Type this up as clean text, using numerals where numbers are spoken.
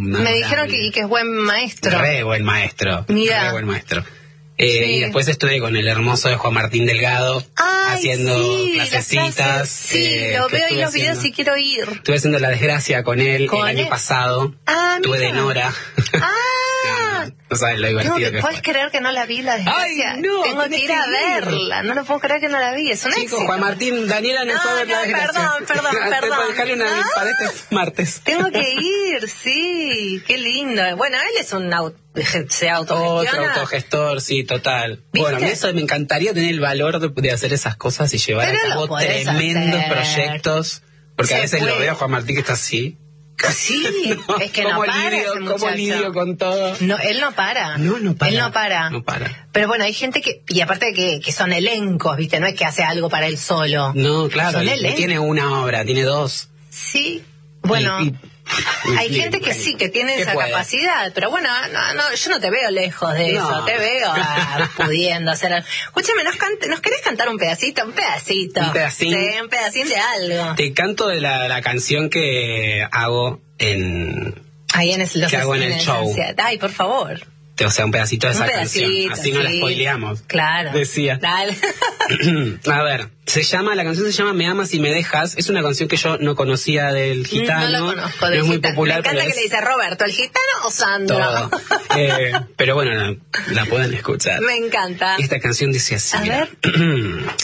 Me dijeron que es buen maestro. Re buen maestro. Mira. Re buen maestro. Y después estuve con el hermoso de Juan Martín Delgado. Haciendo clasecitas. Sí, lo veo en los videos y quiero ir. Estuve haciendo La Desgracia con él el año pasado. Estuve de Nora. No sabes lo divertido que fue. ¿Puedes creer que no la vi, La Desgracia? Ay, no, tengo que ir a verla. No lo puedo creer que no la vi. Es un éxito. Juan Martín, Daniela no fue a ver La Desgracia. Perdón. Dejarle una para este martes. Tengo que ir, sí. Qué lindo. Bueno, él es un se autogestiona. Otro autogestor, sí, total. ¿Viste? Bueno, eso me encantaría tener el valor de hacer esas cosas y llevar a cabo tremendos proyectos. Porque a veces lo veo a Juan Martín que está así. Sí, es que no para ese muchacho. ¿Cómo lidio con todo? No, él no para. No para. Él no para. No para. Pero bueno, hay gente que, y aparte de que son elencos, ¿viste? No es que hace algo para él solo. No, claro, él tiene una obra, tiene dos. Sí, bueno... Hay gente que sí, que tiene esa capacidad, pero bueno, yo no te veo lejos de eso, te veo pudiendo hacer algo. Escúchame, ¿nos querés cantar un pedacito? Un pedacito. Un pedacín. Sí, un pedacín de algo. Te canto de la canción que hago en el show. Ay, por favor. O sea, un pedacito de esa canción. Así no la spoileamos. Claro. Decía. Dale. A ver, la canción se llama Me amas y me dejas. Es una canción que yo no conocía del gitano. No lo conozco, no es muy popular. Me encanta que le dice Roberto, ¿el gitano o Sandro? Todo. Pero bueno, la pueden escuchar. Me encanta. Esta canción dice así. A ver.